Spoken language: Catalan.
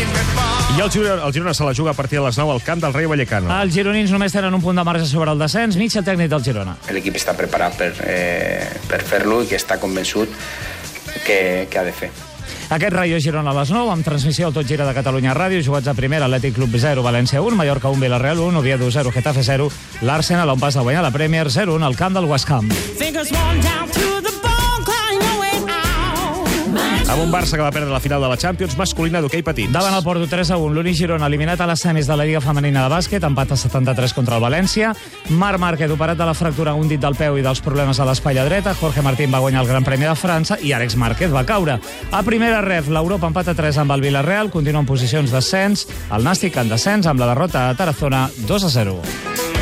I el Girona se la juga a partir de les 9 al camp del Rayo Vallecano. Els gironins només tenen un punt de marge sobre el descens, mig el tècnic del Girona. L'equip està preparat per fer-lo i que està convençut que ha de fer. Aquest Rayo Girona a les 9, amb transmissió al Tot Gira de Catalunya Ràdio, jugats a primera, Atlètic Club 0, València 1, Mallorca 1, Villarreal 1, Oviedo 0, Getafe 0, l'Arsenal on passa a guanyar la Premier 0-1 al camp del West Ham. Amb un Barça que va perdre la final de la Champions masculina d'hoquei patins. Davant el Porto 3-1, l'Uni Girona eliminat a les semis de la Lliga Femenina de Bàsquet, empat a 73 contra el València. Marc Márquez, operat de la fractura un dit del peu i dels problemes a l'espatlla dreta. Jorge Martín va guanyar el Gran Premi de França i Àlex Márquez va caure. A primera ref, l'Europa empat a 3 amb el Villarreal, continua en posicions d'ascens. El Nàstic en descens amb la derrota a Tarazona 2-0.